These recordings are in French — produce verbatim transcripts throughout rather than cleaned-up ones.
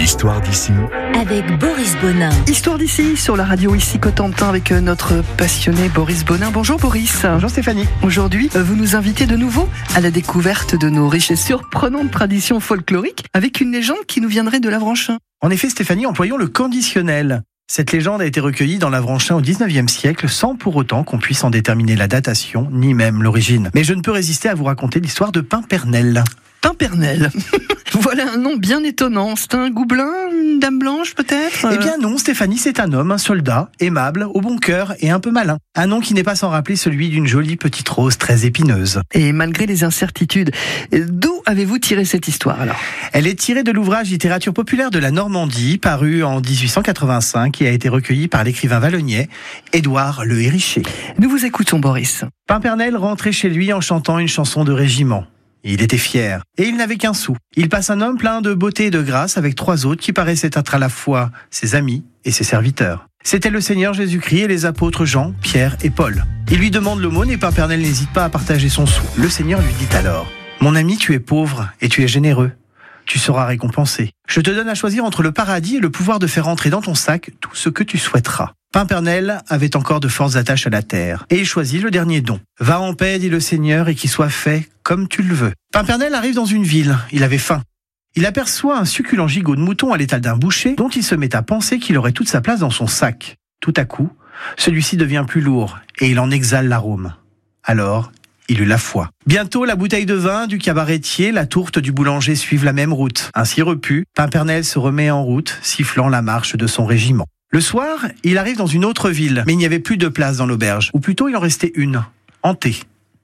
Histoire d'ici avec Boris Bonin. Histoire d'ici sur la radio ici Cotentin avec notre passionné Boris Bonin. Bonjour Boris. Bonjour Stéphanie. Aujourd'hui, vous nous invitez de nouveau à la découverte de nos riches et surprenantes traditions folkloriques avec une légende qui nous viendrait de l'Avranchin. En effet Stéphanie, employons le conditionnel. Cette légende a été recueillie dans l'Avranchin au dix-neuvième siècle sans pour autant qu'on puisse en déterminer la datation ni même l'origine. Mais je ne peux résister à vous raconter l'histoire de Pimpernel. Pimpernel. Voilà un nom bien étonnant. C'est un gobelin, une dame blanche peut-être ? Eh bien non, Stéphanie, c'est un homme, un soldat, aimable, au bon cœur et un peu malin. Un nom qui n'est pas sans rappeler celui d'une jolie petite rose très épineuse. Et malgré les incertitudes, d'où avez-vous tiré cette histoire alors ? Elle est tirée de l'ouvrage Littérature populaire de la Normandie, paru en dix-huit cent quatre-vingt-cinq et a été recueilli par l'écrivain vallonnais Édouard Le Hérichet. Nous vous écoutons Boris. Pimpernel rentrait chez lui en chantant une chanson de régiment. Il était fier, et il n'avait qu'un sou. Il passe un homme plein de beauté et de grâce avec trois autres qui paraissaient être à la fois ses amis et ses serviteurs. C'était le Seigneur Jésus-Christ et les apôtres Jean, Pierre et Paul. Il lui demande l'aumône et Pimpernel n'hésite pas à partager son sou. Le Seigneur lui dit alors : « Mon ami, tu es pauvre et tu es généreux. Tu seras récompensé. Je te donne à choisir entre le paradis et le pouvoir de faire entrer dans ton sac tout ce que tu souhaiteras. » Pimpernel avait encore de fortes attaches à la terre, et il choisit le dernier don. « Va en paix, dit le Seigneur, et qu'il soit fait comme tu le veux. » Pimpernel arrive dans une ville, il avait faim. Il aperçoit un succulent gigot de mouton à l'étal d'un boucher, dont il se met à penser qu'il aurait toute sa place dans son sac. Tout à coup, celui-ci devient plus lourd, et il en exhale l'arôme. Alors, il eut la foi. Bientôt, la bouteille de vin du cabaretier, la tourte du boulanger suivent la même route. Ainsi repu, Pimpernel se remet en route, sifflant la marche de son régiment. Le soir, il arrive dans une autre ville, mais il n'y avait plus de place dans l'auberge, ou plutôt il en restait une, hantée.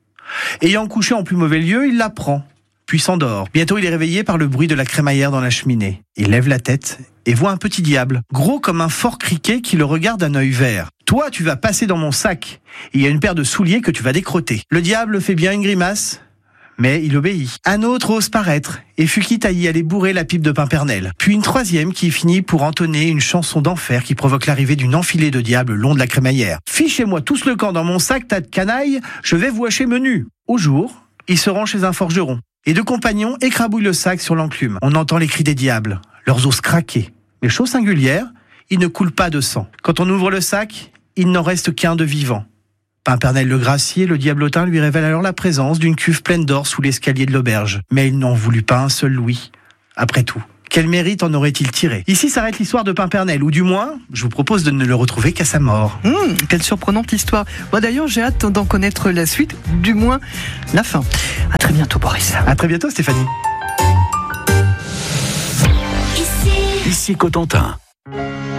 Ayant couché en plus mauvais lieu, il la prend, puis s'endort. Bientôt, il est réveillé par le bruit de la crémaillère dans la cheminée. Il lève la tête et voit un petit diable, gros comme un fort criquet qui le regarde d'un œil vert. « Toi, tu vas passer dans mon sac, et il y a une paire de souliers que tu vas décrotter. » Le diable fait bien une grimace, mais il obéit. Un autre ose paraître, et fut quitte à y aller bourrer la pipe de Pimpernel. Puis une troisième qui finit pour entonner une chanson d'enfer qui provoque l'arrivée d'une enfilée de diables le long de la crémaillère. « Fichez-moi tous le camp dans mon sac, tas de canailles, je vais vous hacher menu. » Au jour, il se rend chez un forgeron, et deux compagnons écrabouillent le sac sur l'enclume. On entend les cris des diables, leurs os craquer. Mais chose singulière, il ne coule pas de sang. Quand on ouvre le sac, il n'en reste qu'un de vivant. Pimpernel le gracier, le diablotin lui révèle alors la présence d'une cuve pleine d'or sous l'escalier de l'auberge. Mais il n'en voulut pas un seul louis. Après tout, quel mérite en aurait-il tiré ? Ici s'arrête l'histoire de Pimpernel, ou du moins, je vous propose de ne le retrouver qu'à sa mort. Mmh, quelle surprenante histoire. Moi d'ailleurs, j'ai hâte d'en connaître la suite, du moins la fin. À très bientôt Boris. À très bientôt Stéphanie. Ici Cotentin.